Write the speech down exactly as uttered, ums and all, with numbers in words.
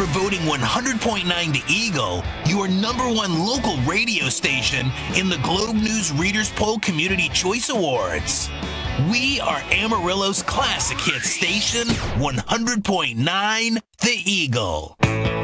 for voting one hundred point nine The Eagle your number one local radio station in the Globe News Readers Poll Community Choice Awards. We are Amarillo's classic hit station, one hundred point nine The Eagle.